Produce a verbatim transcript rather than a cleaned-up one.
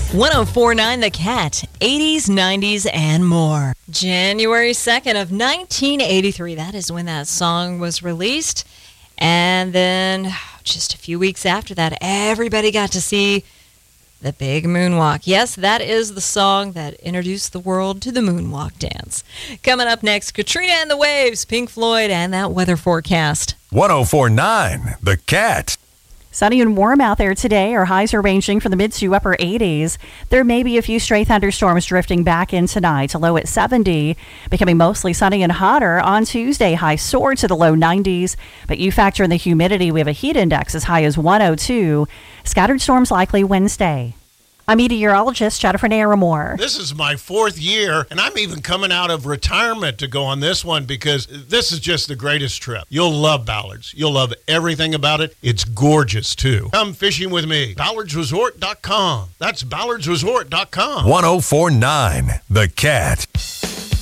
one oh four point nine The Cat, eighties, nineties, and more. January second of nineteen eighty-three. That is when that song was released. And then just a few weeks after that, everybody got to see the big moonwalk. Yes, that is the song that introduced the world to the moonwalk dance. Coming up next, Katrina and the Waves, Pink Floyd, and that weather forecast. one oh four point nine The Cat. Sunny and warm out there today. Our highs are ranging from the mid to upper eighties. There may be a few stray thunderstorms drifting back in tonight. A low at seventy, becoming mostly sunny and hotter on Tuesday. Highs soar to the low nineties, but you factor in the humidity. We have a heat index as high as one oh two. Scattered storms likely Wednesday. I'm meteorologist Jennifer Naramore. This is my fourth year, and I'm even coming out of retirement to go on this one because this is just the greatest trip. You'll love Ballards. You'll love everything about it. It's gorgeous, too. Come fishing with me. Ballards Resort dot com. That's Ballards Resort dot com. one oh four point nine The Cat.